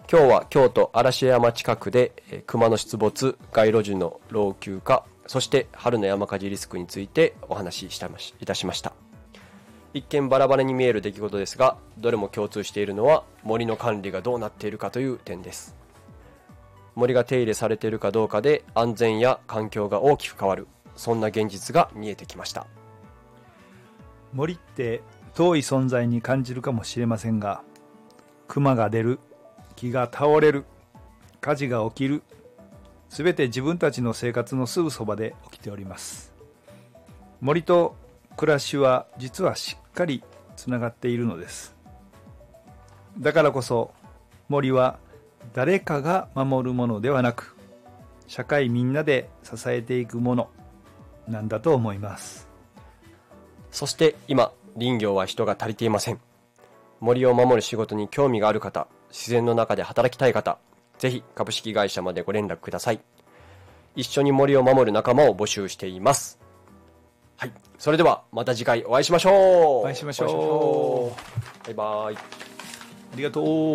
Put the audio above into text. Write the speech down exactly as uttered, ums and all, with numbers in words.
今日は京都嵐山近くで熊の出没、街路樹の老朽化、そして春の山火事リスクについてお話ししたいたしました。一見バラバラに見える出来事ですが、どれも共通しているのは森の管理がどうなっているかという点です。森が手入れされているかどうかで安全や環境が大きく変わる、そんな現実が見えてきました。 森って遠い存在に感じるかもしれませんが、熊が出る、木が倒れる、火事が起きる、すべて自分たちの生活のすぐそばで起きております。森と暮らしは実はしっかりつながっているのです。だからこそ森は誰かが守るものではなく、社会みんなで支えていくものなんだと思います。 そして今、林業は人が足りていません。森を守る仕事に興味がある方、自然の中で働きたい方、ぜひ株式会社までご連絡ください。一緒に森を守る仲間を募集しています。はい、それではまた次回お会いしましょう。 お会いしましょう。 バイバイ。 ありがとう。